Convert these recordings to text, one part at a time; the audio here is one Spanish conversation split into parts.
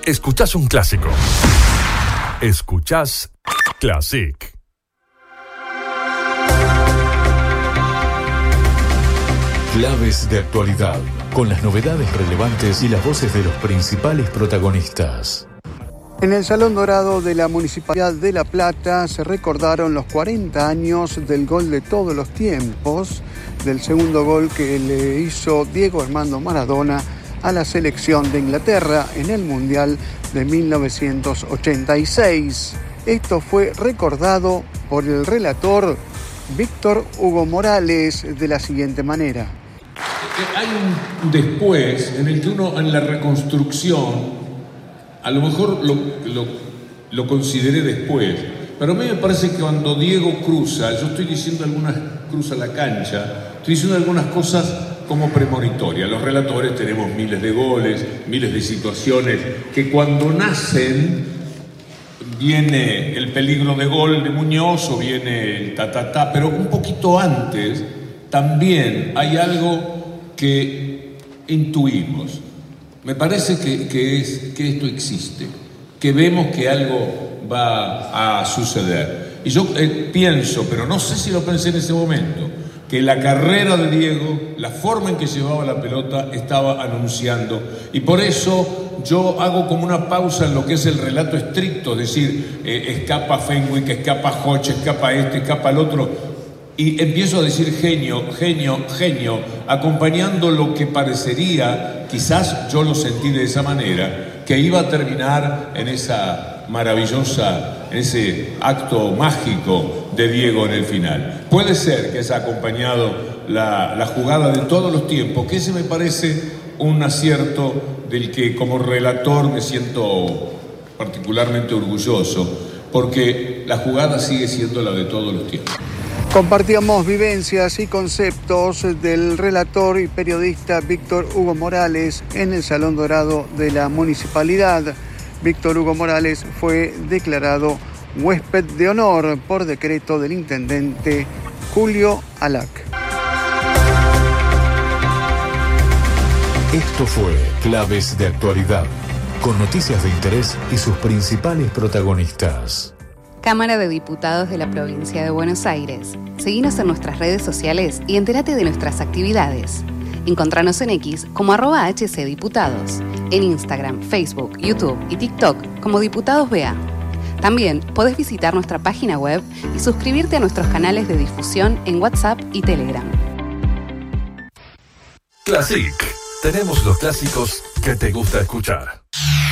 escuchás un clásico. Escuchás Classic. Claves de actualidad, con las novedades relevantes y las voces de los principales protagonistas. En el Salón Dorado de la Municipalidad de La Plata se recordaron los 40 años del gol de todos los tiempos, del segundo gol que le hizo Diego Armando Maradona a la selección de Inglaterra en el Mundial de 1986. Esto fue recordado por el relator Víctor Hugo Morales de la siguiente manera. Hay un después en el que uno en la reconstrucción a lo mejor lo consideré después, pero a mí me parece que cuando Diego cruza, yo estoy diciendo cruza la cancha, estoy diciendo algunas cosas como premonitorias. Los relatores tenemos miles de goles, miles de situaciones que cuando nacen viene el peligro de gol de Muñoz o viene el pero un poquito antes también hay algo que intuimos. Me parece que esto existe, que vemos que algo va a suceder. Y yo pienso, pero no sé si lo pensé en ese momento, que la carrera de Diego, la forma en que llevaba la pelota, estaba anunciando. Y por eso yo hago como una pausa en lo que es el relato estricto, es decir, escapa Fenwick, escapa Hodge, escapa escapa el otro. Y empiezo a decir genio, genio, genio, acompañando lo que parecería, quizás yo lo sentí de esa manera, que iba a terminar en esa maravillosa, en ese acto mágico de Diego en el final. Puede ser que haya acompañado la jugada de todos los tiempos, que ese me parece un acierto del que como relator me siento particularmente orgulloso, porque la jugada sigue siendo la de todos los tiempos. Compartíamos vivencias y conceptos del relator y periodista Víctor Hugo Morales en el Salón Dorado de la Municipalidad. Víctor Hugo Morales fue declarado huésped de honor por decreto del intendente Julio Alac. Esto fue Claves de Actualidad, con noticias de interés y sus principales protagonistas. Cámara de Diputados de la Provincia de Buenos Aires. Seguinos en nuestras redes sociales y entérate de nuestras actividades. Encontranos en X como @HCDiputados, en Instagram, Facebook, YouTube y TikTok como Diputados BA. También podés visitar nuestra página web y suscribirte a nuestros canales de difusión en WhatsApp y Telegram. Classic. Tenemos los clásicos que te gusta escuchar.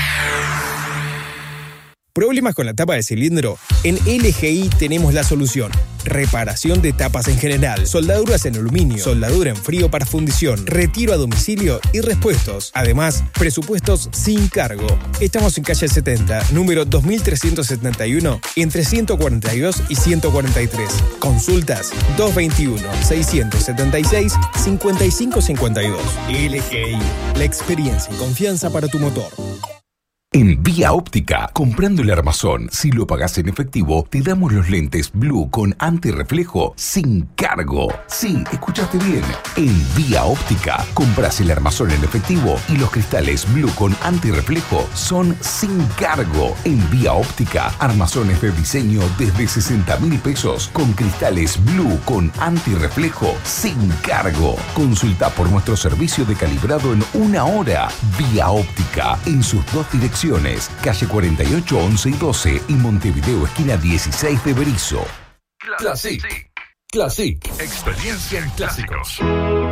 ¿Problemas con la tapa de cilindro? En LGI tenemos la solución. Reparación de tapas en general, soldaduras en aluminio, soldadura en frío para fundición, retiro a domicilio y repuestos. Además, presupuestos sin cargo. Estamos en calle 70, número 2371, entre 142 y 143. Consultas 221-676-5552. LGI, la experiencia y confianza para tu motor. En Vía Óptica, comprando el armazón, si lo pagás en efectivo, te damos los lentes Blue con antirreflejo sin cargo. Sí, escuchaste bien. En Vía Óptica, compras el armazón en efectivo y los cristales Blue con antirreflejo son sin cargo. En Vía Óptica, armazones de diseño desde 60.000 pesos con cristales Blue con antirreflejo sin cargo. Consulta por nuestro servicio de calibrado en 1 hora. Vía Óptica, en sus 2 direcciones. Calle 48, 11 y 12 y Montevideo, esquina 16 de Berizo. Classic. Classic. Experiencia en clásicos.